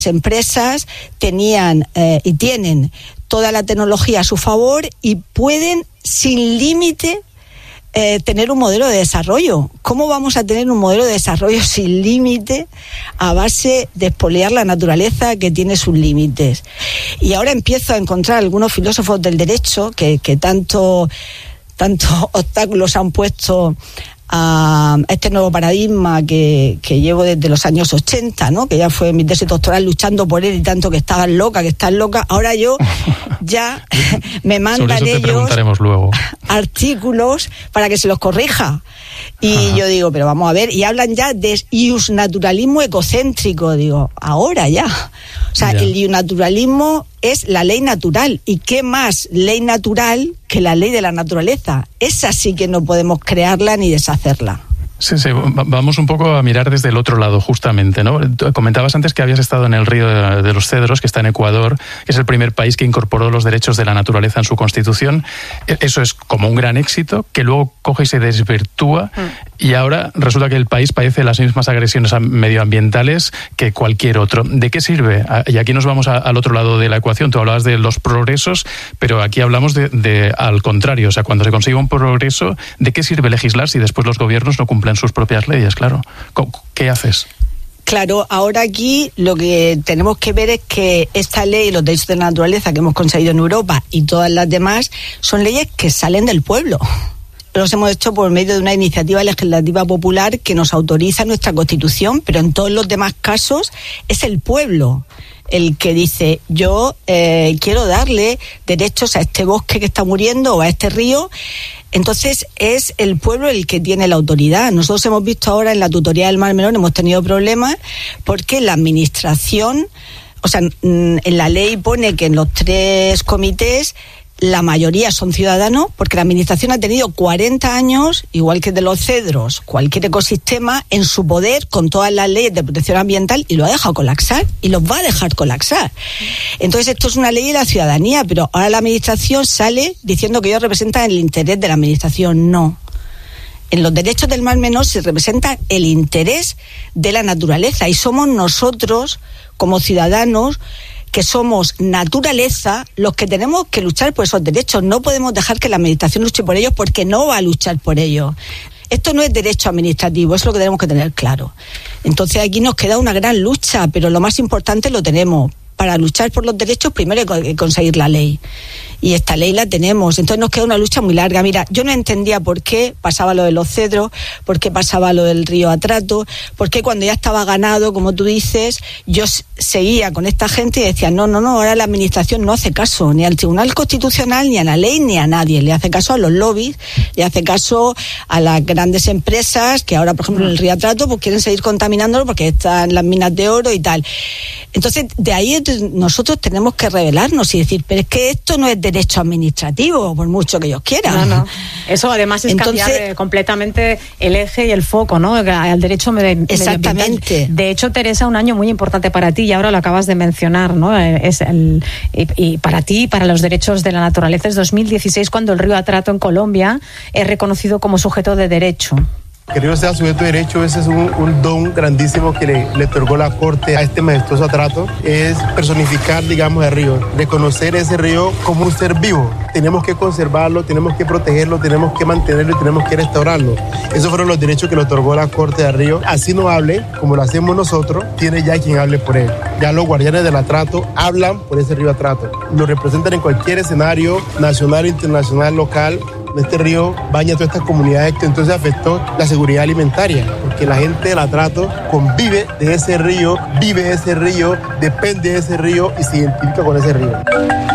empresas tenían y tienen toda la tecnología a su favor y pueden sin límite tener un modelo de desarrollo. ¿Cómo vamos a tener un modelo de desarrollo sin límite a base de expoliar la naturaleza que tiene sus límites? Y ahora empiezo a encontrar algunos filósofos del derecho que tanto obstáculos han puesto a este nuevo paradigma que llevo desde los años 80, ¿no? Que ya fue mi tesis doctoral luchando por él y tanto que estás loca. Ahora yo ya me mandan ellos artículos para que se los corrija. Y yo digo, pero vamos a ver, y hablan ya de iusnaturalismo ecocéntrico, digo, ahora ya. O sea, el iusnaturalismo es la ley natural. ¿Y qué más ley natural que la ley de la naturaleza? Esa sí que no podemos crearla ni deshacerla. Sí, vamos un poco a mirar desde el otro lado, justamente, ¿no? Comentabas antes que habías estado en el Río de los Cedros, que está en Ecuador, que es el primer país que incorporó los derechos de la naturaleza en su constitución. Eso es como un gran éxito, que luego coge y se desvirtúa, y ahora resulta que el país padece las mismas agresiones medioambientales que cualquier otro. ¿De qué sirve? Y aquí nos vamos al otro lado de la ecuación. Tú hablabas de los progresos, pero aquí hablamos de al contrario. O sea, cuando se consigue un progreso, ¿de qué sirve legislar si después los gobiernos no cumplen sus propias leyes? Claro. ¿Qué haces? Claro, ahora aquí lo que tenemos que ver es que esta ley, los derechos de la naturaleza que hemos conseguido en Europa y todas las demás, son leyes que salen del pueblo. Los hemos hecho por medio de una iniciativa legislativa popular que nos autoriza nuestra Constitución, pero en todos los demás casos es el pueblo el que dice, yo quiero darle derechos a este bosque que está muriendo o a este río. Entonces es el pueblo el que tiene la autoridad. Nosotros hemos visto ahora en la tutoría del Mar Menor, hemos tenido problemas porque la administración, o sea, en la ley pone que en los 3 comités la mayoría son ciudadanos, porque la administración ha tenido 40 años, igual que de los cedros, cualquier ecosistema, en su poder con todas las leyes de protección ambiental, y lo ha dejado colapsar, y los va a dejar colapsar. Entonces esto es una ley de la ciudadanía, pero ahora la administración sale diciendo que ellos representan el interés de la administración. No. En los derechos del Mar Menor se representa el interés de la naturaleza, y somos nosotros, como ciudadanos, que somos naturaleza, los que tenemos que luchar por esos derechos. No podemos dejar que la administración luche por ellos, porque no va a luchar por ellos. Esto no es derecho administrativo, es lo que tenemos que tener claro. Entonces aquí nos queda una gran lucha, pero lo más importante lo tenemos. Para luchar por los derechos primero hay que conseguir la ley. Y esta ley la tenemos, entonces nos queda una lucha muy larga. Mira, yo no entendía por qué pasaba lo de los cedros, por qué pasaba lo del río Atrato, por qué cuando ya estaba ganado, como tú dices, yo seguía con esta gente y decía, no, ahora la administración no hace caso ni al Tribunal Constitucional, ni a la ley, ni a nadie. Le hace caso a los lobbies, le hace caso a las grandes empresas que ahora, por ejemplo, en el río Atrato, pues quieren seguir contaminándolo porque están las minas de oro y tal. Entonces, de ahí nosotros tenemos que rebelarnos y decir, pero es que esto no es derecho administrativo, por mucho que ellos quieran. No. Eso además es cambiar completamente el eje y el foco, ¿no? Al derecho medioambiental. Exactamente. De hecho, Teresa, un año muy importante para ti, y ahora lo acabas de mencionar, ¿no? Y para ti, para los derechos de la naturaleza, es 2016 cuando el río Atrato en Colombia es reconocido como sujeto de derecho. Que el río sea sujeto de derecho, ese es un don grandísimo que le otorgó la Corte a este majestuoso Atrato, es personificar, digamos, el río, reconocer ese río como un ser vivo. Tenemos que conservarlo, tenemos que protegerlo, tenemos que mantenerlo y tenemos que restaurarlo. Esos fueron los derechos que le otorgó la Corte del río. Así no hable, como lo hacemos nosotros, tiene ya quien hable por él. Ya los guardianes del Atrato hablan por ese río Atrato. Lo representan en cualquier escenario nacional, internacional, local. Este río baña a todas estas comunidades que entonces afectó la seguridad alimentaria, porque la gente del Atrato convive de ese río, vive de ese río, depende de ese río y se identifica con ese río.